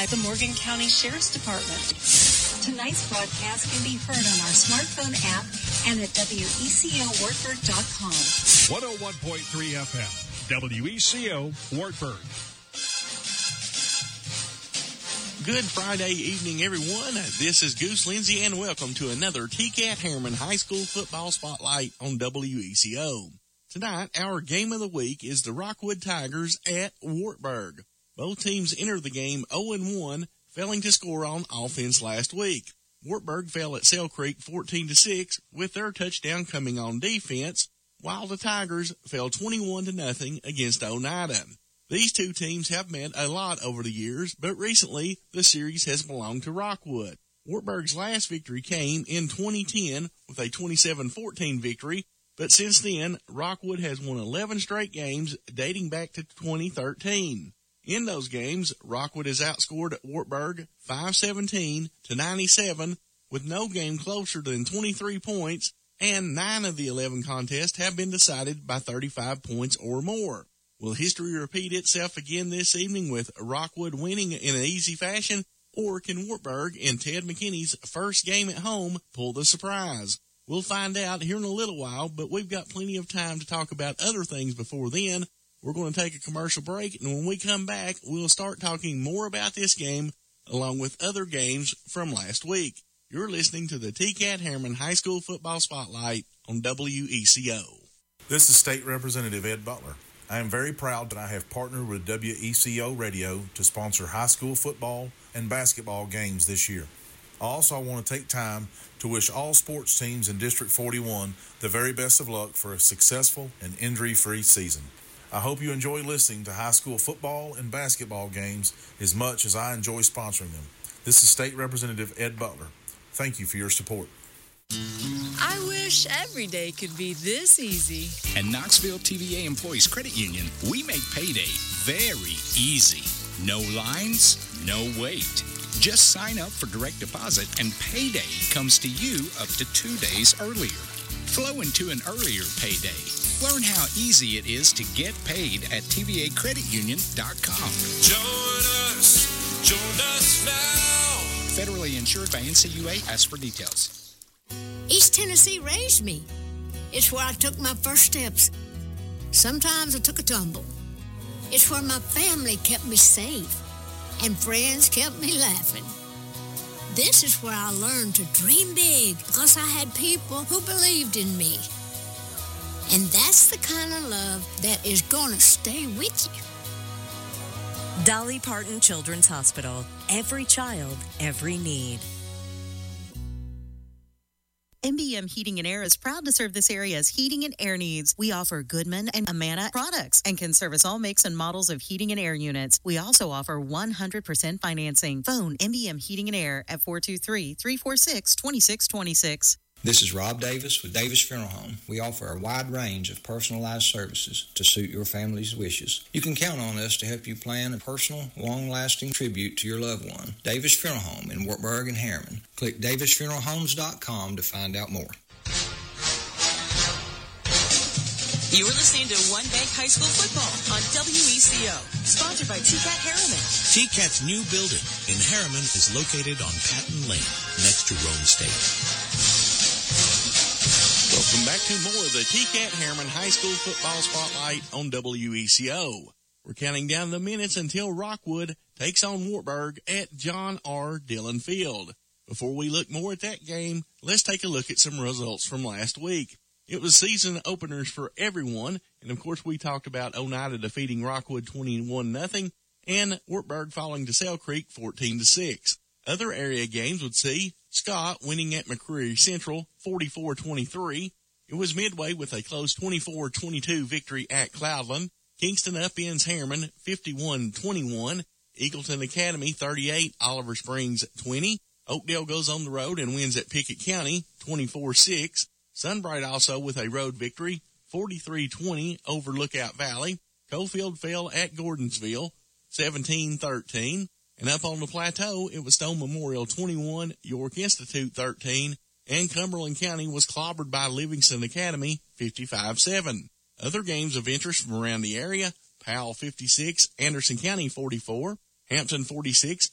by the Morgan County Sheriff's Department. Tonight's broadcast can be heard on our smartphone app and at WECOWartburg.com. 101.3 FM, WECO Wartburg. Good Friday evening, everyone. This is Goose Lindsay, and welcome to another TCAT Harriman High School Football Spotlight on WECO. Tonight, our game of the week is the Rockwood Tigers at Wartburg. Both teams entered the game 0-1, failing to score on offense last week. Wartburg fell at Sale Creek 14-6, with their touchdown coming on defense, while the Tigers fell 21-0 against Oneida. These two teams have met a lot over the years, but recently the series has belonged to Rockwood. Wartburg's last victory came in 2010 with a 27-14 victory, but since then, Rockwood has won 11 straight games dating back to 2013. In those games, Rockwood has outscored Wartburg 517-97, with no game closer than 23 points, and 9 of the 11 contests have been decided by 35 points or more. Will history repeat itself again this evening with Rockwood winning in an easy fashion, or can Wartburg in Ted McKinney's first game at home pull the surprise? We'll find out here in a little while, but we've got plenty of time to talk about other things before then. We're going to take a commercial break, and when we come back, we'll start talking more about this game along with other games from last week. You're listening to the TCAT Harriman High School Football Spotlight on WECO. This is State Representative Ed Butler. I am very proud that I have partnered with WECO Radio to sponsor high school football and basketball games this year. I also want to take time to wish all sports teams in District 41 the very best of luck for a successful and injury-free season. I hope you enjoy listening to high school football and basketball games as much as I enjoy sponsoring them. This is State Representative Ed Butler. Thank you for your support. I wish every day could be this easy. At Knoxville TVA Employees Credit Union, we make payday very easy. No lines, no wait. Just sign up for direct deposit and payday comes to you up to 2 days earlier. Flow into an earlier payday. Learn how easy it is to get paid at tvacreditunion.com. Join us now. Federally insured by NCUA. Ask for details. East Tennessee raised me. It's where I took my first steps. Sometimes I took a tumble. It's where my family kept me safe and friends kept me laughing. This is where I learned to dream big because I had people who believed in me. And that's the kind of love that is going to stay with you. Dolly Parton Children's Hospital. Every child, every need. MBM Heating and Air is proud to serve this area's heating and air needs. We offer Goodman and Amana products and can service all makes and models of heating and air units. We also offer 100% financing. Phone MBM Heating and Air at 423-346-2626. This is Rob Davis with Davis Funeral Home. We offer a wide range of personalized services to suit your family's wishes. You can count on us to help you plan a personal, long-lasting tribute to your loved one. Davis Funeral Home in Wartburg and Harriman. Click davisfuneralhomes.com to find out more. You are listening to One Bank High School Football on WECO, sponsored by TCAT Harriman. TCAT's new building in Harriman is located on Patton Lane, next to Rome State. Welcome back to more of the TCAT Harriman High School Football Spotlight on WECO. We're counting down the minutes until Rockwood takes on Wartburg at John R. Dillon Field. Before we look more at that game, let's take a look at some results from last week. It was season openers for everyone, and of course we talked about Oneida defeating Rockwood 21-0 and Wartburg falling to Sale Creek 14-6. Other area games would see Scott winning at McCreary Central 44-23. It was Midway with a close 24-22 victory at Cloudland. Kingston upends Harriman 51-21. Eagleton Academy 38, Oliver Springs 20. Oakdale goes on the road and wins at Pickett County 24-6. Sunbright also with a road victory 43-20 over Lookout Valley. Cofield fell at Gordonsville 17-13. And up on the plateau, it was Stone Memorial 21, York Institute 13, and Cumberland County was clobbered by Livingston Academy 55-7. Other games of interest from around the area, Powell 56, Anderson County 44, Hampton 46,